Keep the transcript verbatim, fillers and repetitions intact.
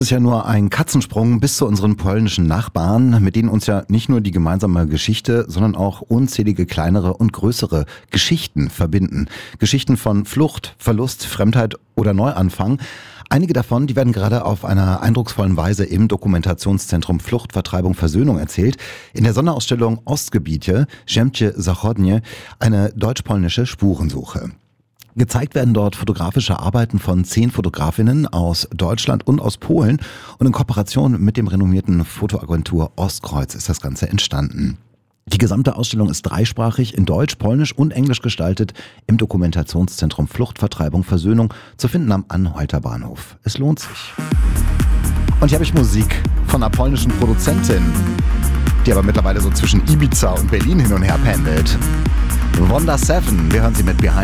Das ist ja nur ein Katzensprung bis zu unseren polnischen Nachbarn, mit denen uns ja nicht nur die gemeinsame Geschichte, sondern auch unzählige kleinere und größere Geschichten verbinden. Geschichten von Flucht, Verlust, Fremdheit oder Neuanfang. Einige davon, die werden gerade auf einer eindrucksvollen Weise im Dokumentationszentrum Flucht, Vertreibung, Versöhnung erzählt. In der Sonderausstellung Ostgebiete, Ziemie Zachodnie, eine deutsch-polnische Spurensuche. Gezeigt werden dort fotografische Arbeiten von zehn Fotografinnen aus Deutschland und aus Polen, und in Kooperation mit dem renommierten Fotoagentur Ostkreuz ist das Ganze entstanden. Die gesamte Ausstellung ist dreisprachig in Deutsch, Polnisch und Englisch gestaltet im Dokumentationszentrum Flucht, Vertreibung, Versöhnung, zu finden am Anhalter Bahnhof. Es lohnt sich. Und hier habe ich Musik von einer polnischen Produzentin, die aber mittlerweile so zwischen Ibiza und Berlin hin und her pendelt. Wonder Seven, wir hören sie mit Behind